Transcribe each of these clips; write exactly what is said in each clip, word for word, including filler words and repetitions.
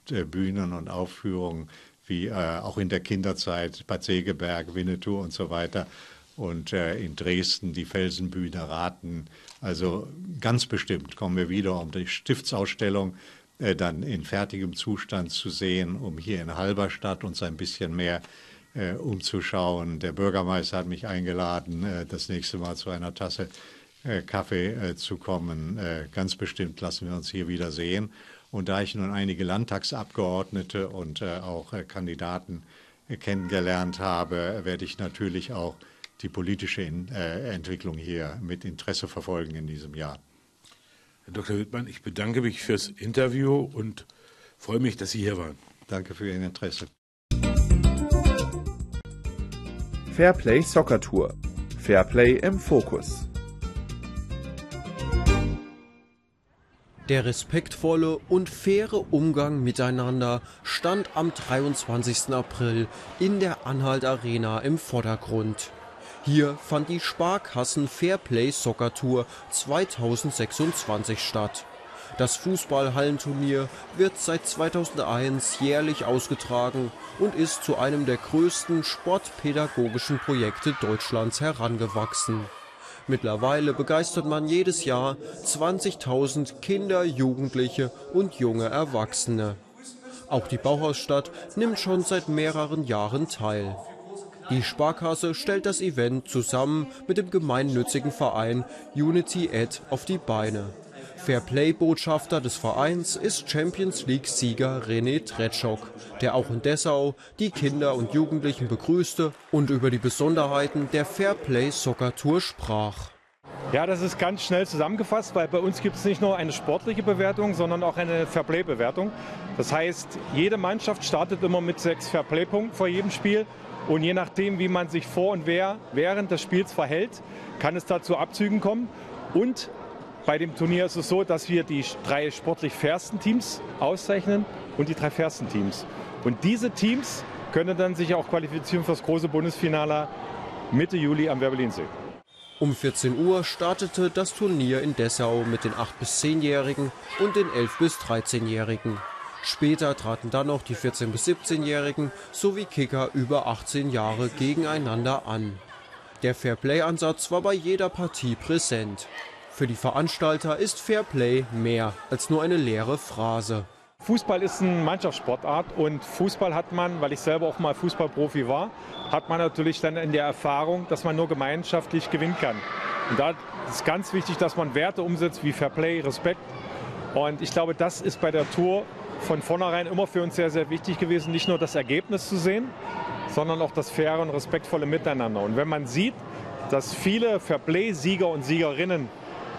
mit äh, Bühnen und Aufführungen, wie äh, auch in der Kinderzeit Bad Segeberg, Winnetou und so weiter. Und äh, in Dresden die Felsenbühne Raten. Also ganz bestimmt kommen wir wieder, um die Stiftsausstellung äh, dann in fertigem Zustand zu sehen, um hier in Halberstadt uns ein bisschen mehr äh, umzuschauen. Der Bürgermeister hat mich eingeladen, äh, das nächste Mal zu einer Tasse äh, Kaffee äh, zu kommen. Äh, ganz bestimmt lassen wir uns hier wieder sehen. Und da ich nun einige Landtagsabgeordnete und äh, auch äh, Kandidaten äh, kennengelernt habe, werde ich natürlich auch die politische in, äh, Entwicklung hier mit Interesse verfolgen in diesem Jahr. Herr Doktor Wittmann, ich bedanke mich fürs Interview und freue mich, dass Sie hier waren. Danke für Ihr Interesse. Fairplay Soccer Tour. Fairplay im Fokus. Der respektvolle und faire Umgang miteinander stand am dreiundzwanzigsten April in der Anhalt Arena im Vordergrund. Hier fand die Sparkassen Fairplay Soccer Tour zweitausendsechsundzwanzig statt. Das Fußballhallenturnier wird seit zweitausendeins jährlich ausgetragen und ist zu einem der größten sportpädagogischen Projekte Deutschlands herangewachsen. Mittlerweile begeistert man jedes Jahr zwanzigtausend Kinder, Jugendliche und junge Erwachsene. Auch die Bauhausstadt nimmt schon seit mehreren Jahren teil. Die Sparkasse stellt das Event zusammen mit dem gemeinnützigen Verein Unity Ed auf die Beine. Fairplay-Botschafter des Vereins ist Champions-League-Sieger René Tretschok, der auch in Dessau die Kinder und Jugendlichen begrüßte und über die Besonderheiten der Fairplay-Soccer-Tour sprach. Ja, das ist ganz schnell zusammengefasst, weil bei uns gibt es nicht nur eine sportliche Bewertung, sondern auch eine Fairplay-Bewertung. Das heißt, jede Mannschaft startet immer mit sechs Fairplay-Punkten vor jedem Spiel. Und je nachdem, wie man sich vor und wer während des Spiels verhält, kann es da zu Abzügen kommen. Und bei dem Turnier ist es so, dass wir die drei sportlich fairsten Teams auszeichnen und die drei fairsten Teams. Und diese Teams können dann sich auch qualifizieren für das große Bundesfinale Mitte Juli am Werbellinsee. Um vierzehn Uhr startete das Turnier in Dessau mit den acht- bis zehnjährigen und den elf- bis dreizehnjährigen. Später traten dann noch die vierzehn- bis siebzehnjährigen sowie Kicker über achtzehn Jahre gegeneinander an. Der Fairplay-Ansatz war bei jeder Partie präsent. Für die Veranstalter ist Fairplay mehr als nur eine leere Phrase. Fußball ist eine Mannschaftssportart und Fußball hat man, weil ich selber auch mal Fußballprofi war, hat man natürlich dann in der Erfahrung, dass man nur gemeinschaftlich gewinnen kann. Und da ist ganz wichtig, dass man Werte umsetzt wie Fairplay, Respekt. Und ich glaube, das ist bei der Tour von vornherein immer für uns sehr, sehr wichtig gewesen, nicht nur das Ergebnis zu sehen, sondern auch das faire und respektvolle Miteinander. Und wenn man sieht, dass viele Fairplay-Sieger und Siegerinnen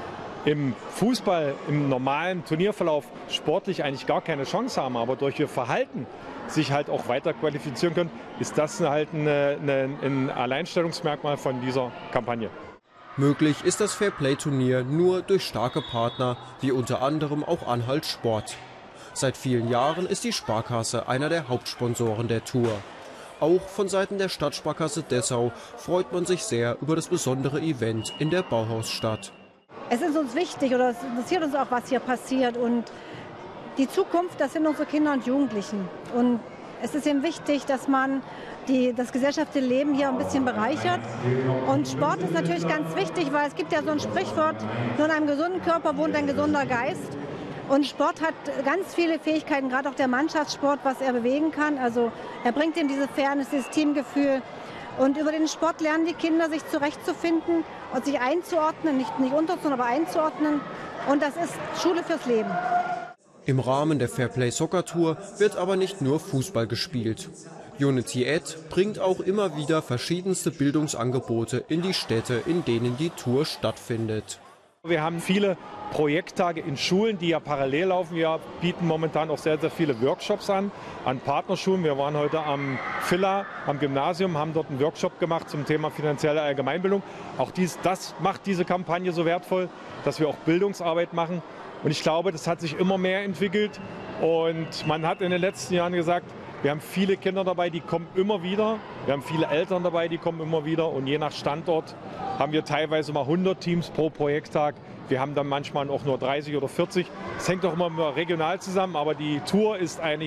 im Fußball, im normalen Turnierverlauf sportlich eigentlich gar keine Chance haben, aber durch ihr Verhalten sich halt auch weiter qualifizieren können, ist das halt eine, eine, ein Alleinstellungsmerkmal von dieser Kampagne. Möglich ist das Fairplay-Turnier nur durch starke Partner, wie unter anderem auch Anhalt Sport. Seit vielen Jahren ist die Sparkasse einer der Hauptsponsoren der Tour. Auch von Seiten der Stadtsparkasse Dessau freut man sich sehr über das besondere Event in der Bauhausstadt. Es ist uns wichtig oder es interessiert uns auch, was hier passiert. Und die Zukunft, das sind unsere Kinder und Jugendlichen. Und es ist eben wichtig, dass man die, das gesellschaftliche Leben hier ein bisschen bereichert. Und Sport ist natürlich ganz wichtig, weil es gibt ja so ein Sprichwort, nur in einem gesunden Körper wohnt ein gesunder Geist. Und Sport hat ganz viele Fähigkeiten, gerade auch der Mannschaftssport, was er bewegen kann. Also er bringt ihm diese Fairness, dieses Teamgefühl. Und über den Sport lernen die Kinder, sich zurechtzufinden und sich einzuordnen, nicht, nicht unterzuordnen, aber einzuordnen. Und das ist Schule fürs Leben. Im Rahmen der Fairplay Soccer Tour wird aber nicht nur Fußball gespielt. Unity Ed bringt auch immer wieder verschiedenste Bildungsangebote in die Städte, in denen die Tour stattfindet. Wir haben viele Projekttage in Schulen, die ja parallel laufen. Wir bieten momentan auch sehr, sehr viele Workshops an, an Partnerschulen. Wir waren heute am Villa, am Gymnasium, haben dort einen Workshop gemacht zum Thema finanzielle Allgemeinbildung. Auch dies, das macht diese Kampagne so wertvoll, dass wir auch Bildungsarbeit machen. Und ich glaube, das hat sich immer mehr entwickelt. Und man hat in den letzten Jahren gesagt, wir haben viele Kinder dabei, die kommen immer wieder. Wir haben viele Eltern dabei, die kommen immer wieder. Und je nach Standort haben wir teilweise mal hundert Teams pro Projekttag. Wir haben dann manchmal auch nur dreißig oder vierzig. Es hängt auch immer regional zusammen, aber die Tour ist eigentlich